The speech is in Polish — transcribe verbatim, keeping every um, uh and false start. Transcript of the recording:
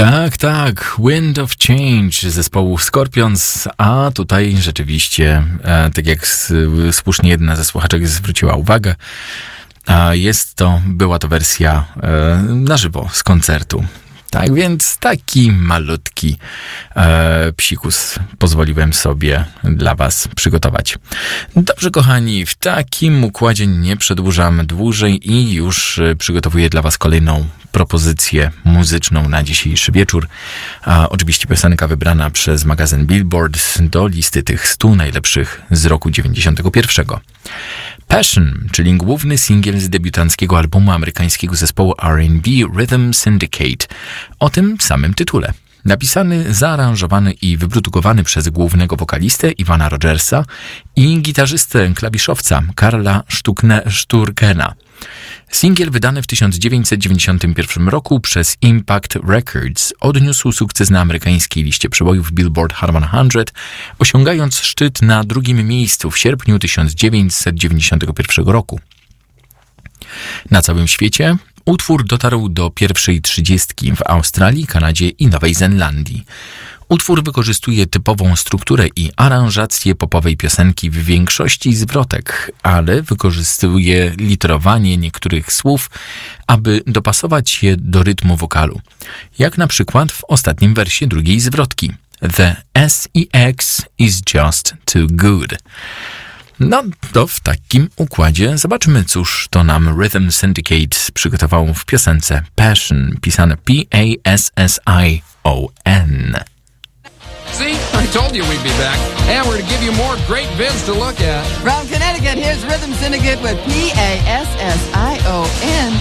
Tak, tak, Wind of Change zespołu Scorpions, a tutaj rzeczywiście, e, tak jak s, słusznie jedna ze słuchaczek zwróciła uwagę, a jest to, była to wersja e, na żywo z koncertu. Tak więc taki malutki e, psikus pozwoliłem sobie dla was przygotować. Dobrze, kochani, w takim układzie nie przedłużam dłużej i już przygotowuję dla was kolejną propozycję muzyczną na dzisiejszy wieczór. A oczywiście piosenka wybrana przez magazyn Billboard do listy tych stu najlepszych z roku dziewięćdziesiątego pierwszego. Passion, czyli główny singiel z debiutanckiego albumu amerykańskiego zespołu R and B Rhythm Syndicate o tym samym tytule. Napisany, zaaranżowany i wyprodukowany przez głównego wokalistę Ivana Rogersa i gitarzystę klawiszowca Karla Sztukne- Szturkena. Singiel wydany w tysiąc dziewięćset dziewięćdziesiątym pierwszym roku przez Impact Records odniósł sukces na amerykańskiej liście przebojów Billboard Hot sto, osiągając szczyt na drugim miejscu w sierpniu tysiąc dziewięćset dziewięćdziesiątego pierwszego roku. Na całym świecie utwór dotarł do pierwszej trzydziestki w Australii, Kanadzie i Nowej Zelandii. Utwór wykorzystuje typową strukturę i aranżację popowej piosenki w większości zwrotek, ale wykorzystuje literowanie niektórych słów, aby dopasować je do rytmu wokalu. Jak na przykład w ostatnim wersie drugiej zwrotki. The S i X is just too good. No to w takim układzie zobaczmy, cóż to nam Rhythm Syndicate przygotował w piosence Passion, pisane P A S S I O N. See, I told you we'd be back, and we're to give you more great vids to look at. From Connecticut, here's Rhythm Syndicate with P A S S I O N.